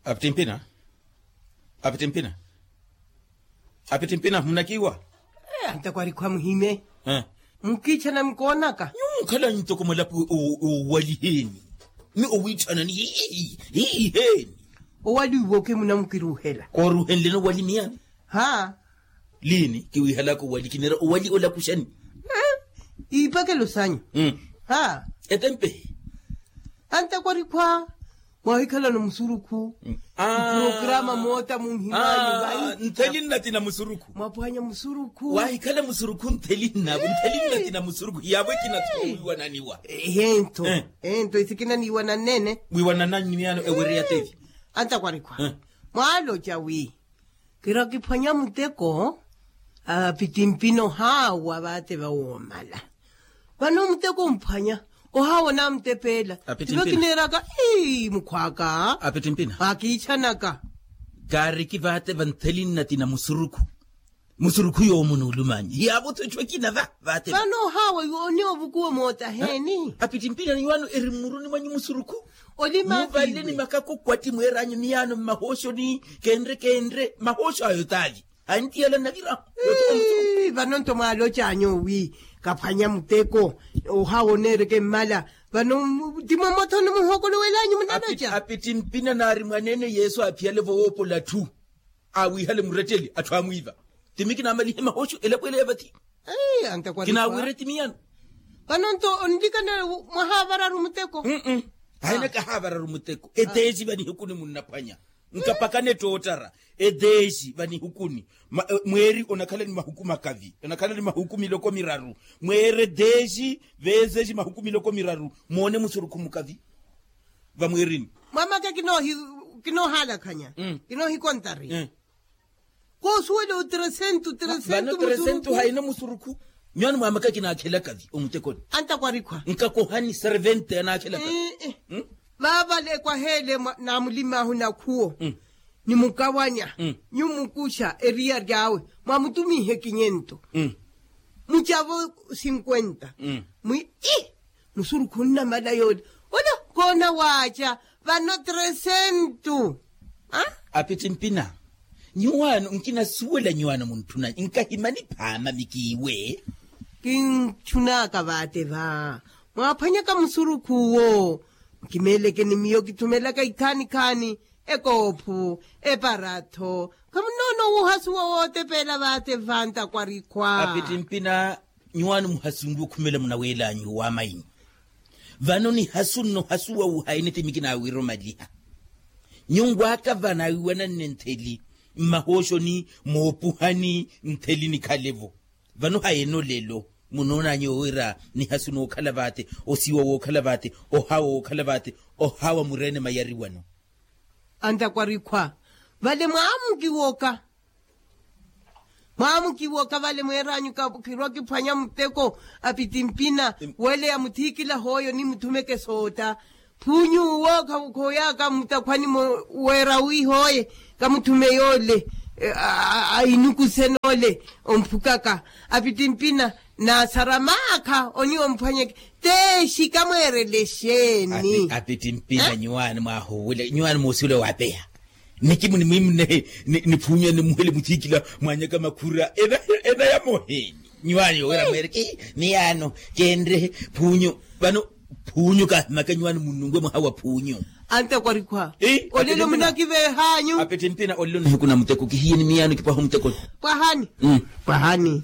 Apitimpina mnakiwa? Antakwari kwa muhime. Mkicha na mkonaka. Kala nitoko malapu waliheni. Mi owichana ni heni. Owali woke muna mkiruhela. Kwa ruhen lino wali miyani? Ha? Lini kiwi halako wali kinera wali ola kushani? Ipake lo sanyo. Ha? Etempe. Antakwari kwa mwahikala na musuruku. Programa mota muhimani. Ntelina tina musuruku. Mwapuhanya musuruku. Wahikala musuruku ntelina tina musuruku. Yawe kina tuwa naniwa. Hento isikina niwa na nene. Wiwa na nani miyano ewere ya tevi. Antakwari kwa. Mwalo jawi. Kira kipanya muteko. Pitimpino hawa bate ba womala. Bano muteko mpanya. Ohawa na mtepela. Tibakineraga mukwaka. Apitimpina. Akichanaka. Gari kivate vantelina tina musuruku. Musuruku yo munulumanyi. Yabo tuchwe kina vate. Bano hawa yoni obukuwa mota heni. Apitimpina ni wano erimuruni manyi musuruku. Olima muvale ni makako kwati mweranyi miyano mahosho ni kendre mahosho ayotali. Anti yala nagira. Bano ntomalo chanyo wi. Kapanya muteko. Ohawa nereke mala. Bano timomoto ni muhokolo welanyi munanacha. Apitimpina nari mwanene Yesu apiale vowopo la tu. Awi hale mureteli atuamuiva. Timiki na mali hema hosho elekwele evati. Antakwari kina wireti miyano. Bano nto ondika na mahabara rumuteko. Haina kahabara rumuteko. Edeji bani hukuni munapanya. Nkapakane tootara. Edeji bani hukuni. Mweri onakale ni mahukuma kavi. Onakale ni mahukumi loko miraru. Mwere deji vezeji mahukumi loko miraru. Mwone musuruku mukavi. Va mwerini. Mama ke kino hala kanya. Kino hikontari. Ko suwele 300 haina musuruku. Miano mama ke kina akela kavi. Omutekoni. Antakwari kwa. Nkakohani servente na akela kavi. Baba le kwa hele na mulima huna kuo. Ni mukawanya. Nyumukusha eria jawe. Mamutumi hekinyento. Mchavo 50. Musuru kuna mada yodi. Oda kona wacha. Vano 300. Apitimpina. Nyuano nkina suwela nyuano muntuna. Nkahimani pama mikiwe. Kinchunaka vate va. Mwapanyaka musuru kuo. Kimeleke ni miyo kitumelaka ikani. Ekopu, eparato. Kamunono uhasuwa wote pela vate vanta kwa rikwa. Apitimpina nyuanu muhasungu kumele munawela nyuwa maini. Vano ni hasuno hasuwa uhaine temikina awiro madiha. Nyungwaka vana wiwana nenteli. Mahosho ni mopuhani nteli ni kalevo. Vano haeno lelo. Munona nyowira ni hasuno kalavate. Osiwa wokalavate. Ohawa wokalavate. Ohawa murene mayari wano. Antakwari kwa. Vale Maamukiwoka vale mweranyu kiroki panya mteko apitimpina. Wele ya mutikila hoyo ni mtumeke sota. Punyu woka ukoyaka mutakwani wera ui hoye. Kamutume yole. Ainuku senole. Ompukaka. Apitimpina. Na saramaka oni ompanyeke. Te shikamwere lesheni. Apitimpina nyuani mahuwele. Nyuani musule wapea. Nikimu ni mimi ni punya ni muhele mutikila mwanyaka makura. Eda ya moheni. Nyuani wera mereki. Ni ano. Kendre. Punyo. Bano. Punyo ka. Maka nyuani munungwe mhawa punyo. Ante kwa rikwa. Olilo minakive hanyu. Apitimpina olilo ni hukuna mteko. Kihiye ni miyanu kipahu mteko. Pahani. Pahani.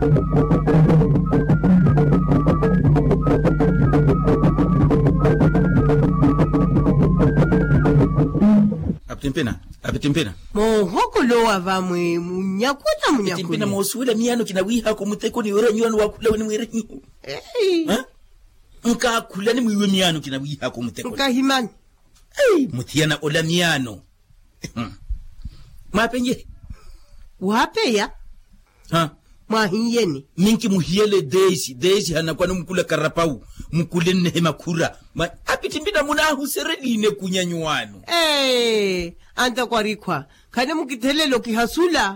Apitimpina. Mohoko loa vamwe munyakuta. Apitimpina mosuwela miyano kinawiha kumuteko ni ora nyuanu wakula wani mwere nyu. Nka kula ni mwiwe miyano kinawiha kumuteko. Nka himani. Mutiana ola miyano. Mapenye. Wapeya? Mahiyeni. Minki muhiyele deji hanakuwa mkula karapau. Mkule nehema kura. Apitimpina munahu sereline kunyanyuanu. Anta kwa rikwa. Kane mukitelelo kihasula.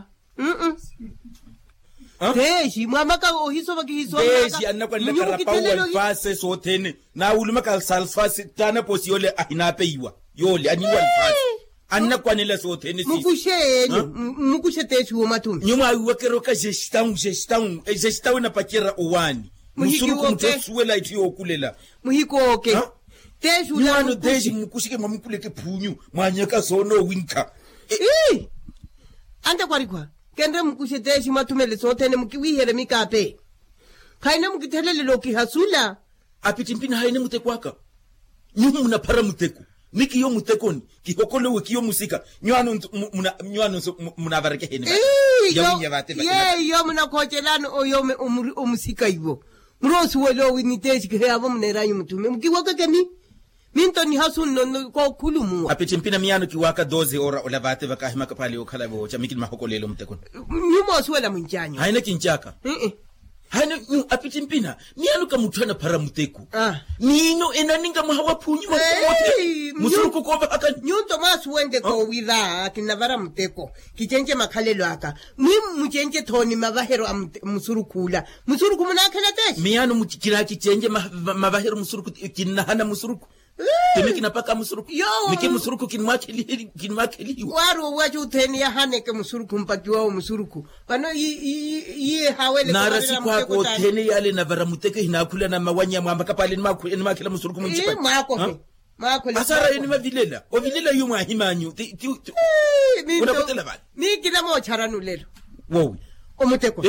Deji, mwamaka ohiso wakihiso. Deji, anakuwa nila karapau walfase sotene. Na ulumaka salfase tana posi yole ahinape iwa. Yole, aniwa alfase. anna kwanela so tene si mukushe teshi wo matumi nyuma wakero ka jestaun na pakira owani musuruku mtsuwela iti okulela muhiko okay teshi ulano teshi mukushike mamukuleke phunyu mwanyaka zono winka anda kwarikwa kende mukushe teshi matumele so tene mukiwihere mikape kaina mukithelele loki hasula apitimpina haine mutekwaka nyumu munapara muteko miki yo mutekoni kihokolewe kiyo musika nywano munavareke hene yo munakojelano oyo omusika ibo murosi wolo winiteshi kehabo muneranyu mutume mukiwaka kemi minto ni hasun no ko kulumu apitimpina miyano kiwaka 12 ora olavate vakahima kapali okhalabo cha miki mahokolelo mutekoni nyumo swela munjanyo haine kinchaka hana apitimpina miyano kamutana para muteko nino enaninga mahawa phunyu makote musuruku koba aka nyunto masu wende ko wira kinavara muteko kichenje makhalelo aka muchenje thoni mavahero musurukula musuruku munakhala teshi miyano mukira kichenje mavahero musuruku kinahana musuruku temeki napaka musuruku miki musuruku kinmakeli waro wacho utheni ya haneke musuruku mpaki wao musuruku pano yi hawele narasi kwako theni yale navara muteke hinakula na mawanya mwamba kapale ni makela musuruku munchipa mako asara yini mavilela ovilela yumwa himanyu unapotela bali mikina mo charanu lelo wow omuteko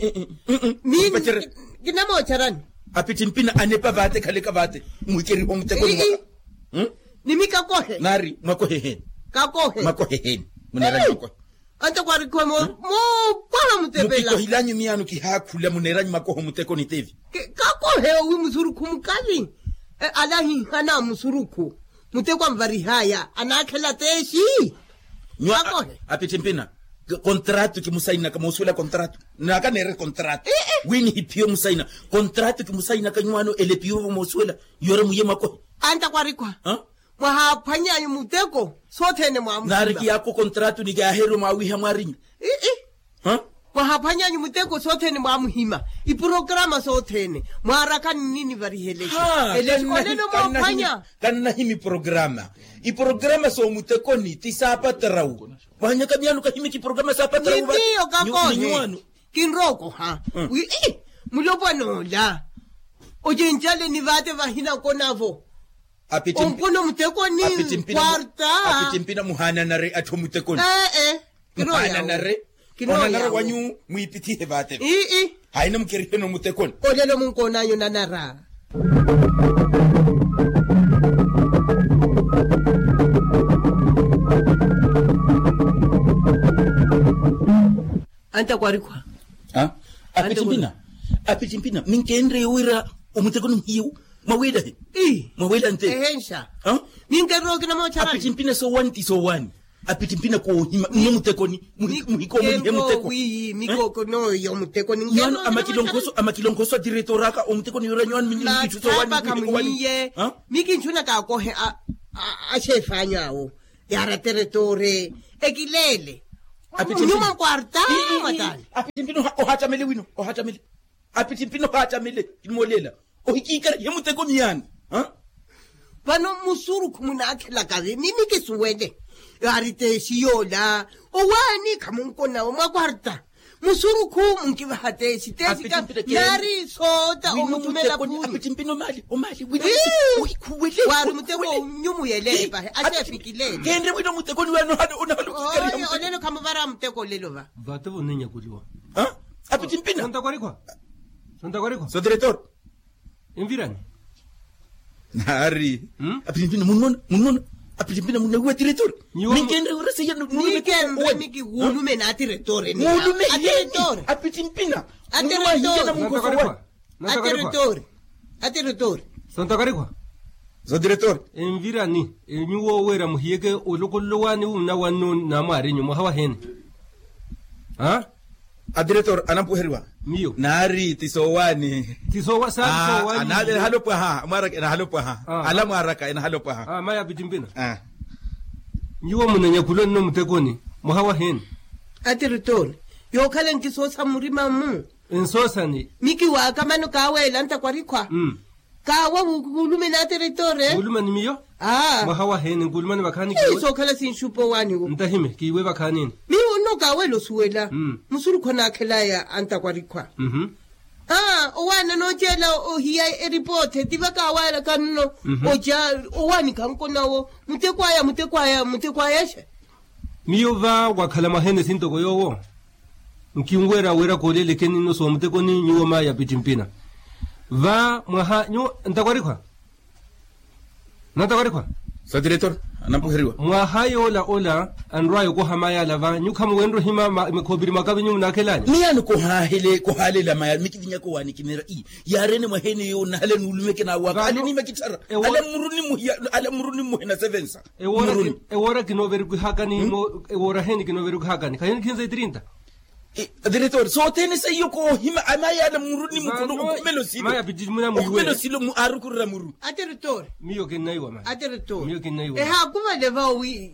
kina mo charanu apitimpina anepa vate khaleka vate muikeri omuteko nimika kohe nari makohe kakohe makohe munera makohe anta kwari ko mo para mutebela mukiko hilanyu miyanu ki hakhula munera makoho muteko ni tevi kakohe owi musuruku mukali alahi hana musuruku muteko mvari haya anakhela teshi kakohe apitimpina contrato ki musaina kama usula contrato na kanere contrato wini hipio musaina contrato ki musaina kanywano elepio musula yore muye mako anta kwarikwa mwa phanya yumuteko sothene mwa nariki yako contrato ni gahero mawiha mwarinya mwa phanya yumuteko sothene mwa muhima I programa sothene mwaraka nini varihelesha oleno mwa phanya kana himi programa I programa so muteko ni tisapa tarau wanya kamyanu kahimi ki programa sapa tarau ba nyuano kinroko mulopa nola ojenjale ni vate vahina konavo onkono muteko ni kwarta apitimpina muhana nare atho muteko muhana nare kona nare wanyu muipiti vate haina mukiriheno muteko olelo munkona yo nanara anta kwarikwa apitimpina minkendre wira omuteko hiu maweda maweda nte ehensha minkero kina mo charani apitimpina so one apitimpina ko hima muteko ni muhiko muteko miko no yo muteko ni nyano amakilonkoso directoraka omuteko ni yora nyano minyi kitu so wani miki nchuna ka ko he a chefanyawo yara territory ekilele nyuma kwarta matani apitimpino ohatamele wino ohatamele apitimpino hatamele kimolela ohikika yemuteko miyani pano musuru kumunakela kaze mimi kesuwele yarite siyola owani kamunkona omakwarta musuru ku munkiva hate sitesika nari soda omutumela puni apitimpino mali wino ohikuwele wari muteko nyumu yele pa asefikile kendre wino muteko ni wano hado unahalu oneno kamuvara muteko lelo va vatevo nenya kuliwa apitimpina Santa kwarikwa so director envirani nari apitimpina munona apitimpina munawe director nikendre urase ya nikendre miki wulume na director ni director apitimpina director Santa kwarikwa so director envirani enyuwo wera muhiege olokolowani una wanu na mari nyuma hawa hen a director anampuherwa miyo nari tisowani sowani anade halopa mara ina halopa ala maraka ina halopa maya bitimpina nyuwo munenya kulono mutekoni muhawa hen a director yo kalen kisosa murima mu ensosani miki wa kamano kawela nta kwarikwa kawa ukulume na territory kuluma ni miyo mahawa hene kuluma ni bakani so kala sin shupo wani ntahime kiwe bakani mi uno kawe lo suela musuru kona kelaya anta kwarikwa owana no jela o hiya report diba kawa kanno oja owani kanko nawo mutekwaya she miyo va wakhala mahene sinto koyowo nkiungwera wera kolele kenino so muteko ni nyuwa maya pitimpina va mwaha nyu ntakwarikwa sa director anapoheriwa mwaha yola ola anrayo ko hamaya lava nyu kam wenro hima mekobiri makabi nyu nakelani miyani ko hale la maya mikidinya ko wani kinera yarene mahene yo na hale nulume kena wa ale ni makitara ale muruni mu hena sevensa ewora kinoveri ku hakani ewora heni kinoveri ku hakani kayen 15:30 director so tene se yoko hima amaya la muruni mu kono kumelo silo maya bijimuna mu yiwe kumelo silo mu arukura muru director miyo kenaiwa ma director miyo kenaiwa kuma leva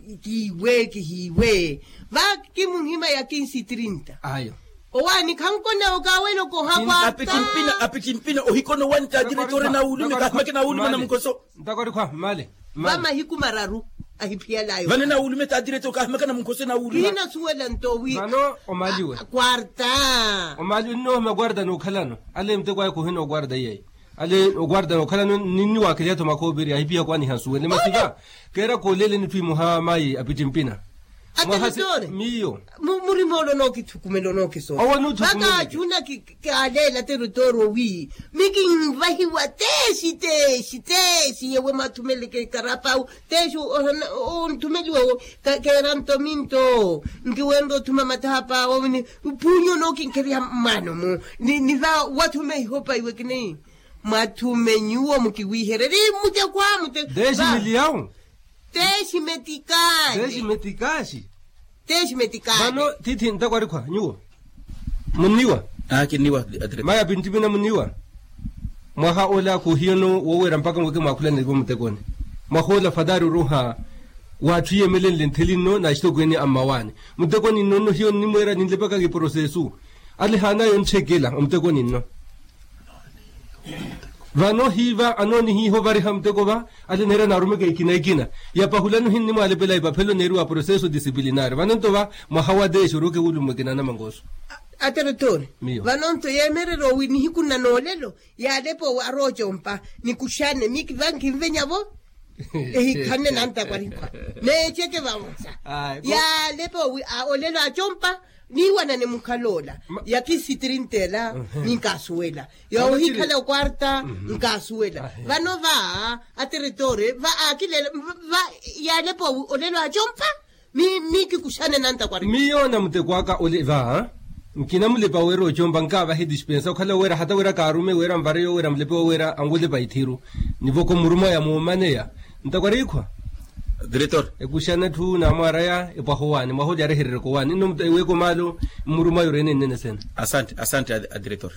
hiwe va kimuhima ya 15:30 ayo owani kankona okawelo ko hakwa apitimpina ohikono wanta director na ulume kahmake na ulume na mkoso ntakwarikwa male mama hikumararu ahipia layo vane na ulume ta director kahmake na mkoso na ulume ina suwela ntowi mano omaliwe kwarta omali no magwarda no khalano ale mtekwa ko hino gwarda yeye ale ogwarda no khalano nini wakile to makobiri ahipia kwani hasuwe masiga kera ko lele ni twimu ha mai apitimpina miyo muri molo no kitukumelo no kiso baka juna kalela territorio wi miki vahi wa teshi yewe matumele ke karapau teshu on tumeli wo keranto minto ngiwendo tumamata hapa woni punyo no kinkeria mano mu ni va watu me hopa iwe kini matumenyuo mukiwihereri mute deshi miliao Teshi metikashi. Mano titi ntakwarikwa nyuo. Muniwa. Kiniwa. Maya pintibina muniwa. Mwaha ola kuhiono wowera mpaka mweke mwakula nilipo mtekoni. Mwahola fadari ruha watuye mele lentelino na ishto kwenye amawani. Mtekoni nono hiyo nimwera nilepaka kiprosesu. Ali hana yonchekela mtekoni no. Vano hiva anoni hiho vari hamtekova ale nera narumeke ikina ya pahulano hinni male bela ipapelo neru a proceso disciplinario vanonto mahawa de shuruke ulumekena na mangoso territorio vanonto yemerero wini hikuna nolelo ya depo arojo mpa nikushane miki vanki venyavo kanne nanta kwarikwa ne cheke vamosa ya depo olelo achompa ni wana ne mukalola ya kisitrintela ninkasuela ya hikala kwarta nkasuela vanova a territorio va akile va ya lepo olelo ajompa mi kikushane nanta kwari miyo na mtekwaka oleva mkina mulepa wero chomba nkava he dispensa khala wera hata wera karume wera mbareyo wera mlepa wera angule baithiru nivoko muruma ya mumaneya ntakwarikwa director ekushana tu na maraya epahowani mahodi are herere ko wani no mtewe ko malo muruma yorene nene sen asante director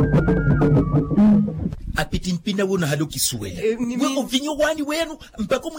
apitimpina wona halo kisuwela we uvinyo wani wenu mpaka